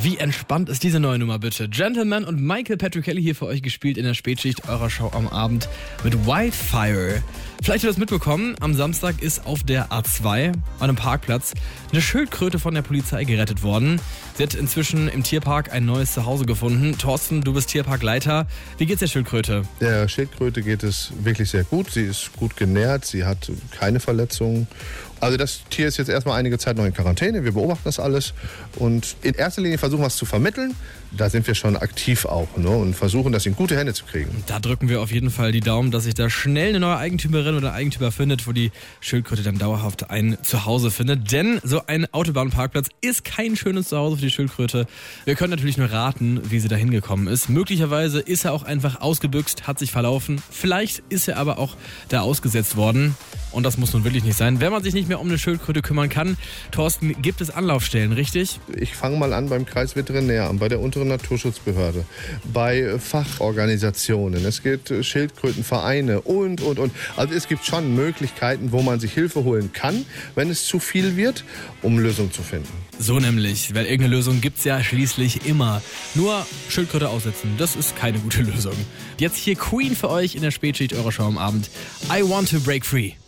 Wie entspannt ist diese neue Nummer bitte? Gentleman und Michael Petruccelli hier für euch gespielt in der Spätschicht eurer Show am Abend mit Wildfire. Vielleicht habt ihr das mitbekommen, am Samstag ist auf der A2 an einem Parkplatz eine Schildkröte von der Polizei gerettet worden. Sie hat inzwischen im Tierpark ein neues Zuhause gefunden. Thorsten, du bist Tierparkleiter. Wie geht's der Schildkröte? Der Schildkröte geht es wirklich sehr gut. Sie ist gut genährt, sie hat keine Verletzungen. Also das Tier ist jetzt erstmal einige Zeit noch in Quarantäne. Wir beobachten das alles und in erster Linie versuchen wir es zu vermitteln. Da sind wir schon aktiv auch, ne? Und versuchen, das in gute Hände zu kriegen. Da drücken wir auf jeden Fall die Daumen, dass sich da schnell eine neue Eigentümerin oder Eigentümer findet, wo die Schildkröte dann dauerhaft ein Zuhause findet. Denn so ein Autobahnparkplatz ist kein schönes Zuhause für die Schildkröte. Wir können natürlich nur raten, wie sie da hingekommen ist. Möglicherweise ist er auch einfach ausgebüxt, hat sich verlaufen. Vielleicht ist er aber auch da ausgesetzt worden. Und das muss nun wirklich nicht sein. Wenn man sich nicht mehr um eine Schildkröte kümmern kann, Thorsten, gibt es Anlaufstellen, richtig? Ich fange mal an beim Kreisveterinär an, bei der unteren Naturschutzbehörde, bei Fachorganisationen. Es gibt Schildkrötenvereine und. Also es gibt schon Möglichkeiten, wo man sich Hilfe holen kann, wenn es zu viel wird, um Lösungen zu finden. So nämlich, weil irgendeine Lösung gibt's ja schließlich immer. Nur Schildkröte aussetzen, das ist keine gute Lösung. Jetzt hier Queen für euch in der Spätschicht eurer Show am Abend. I Want to Break Free.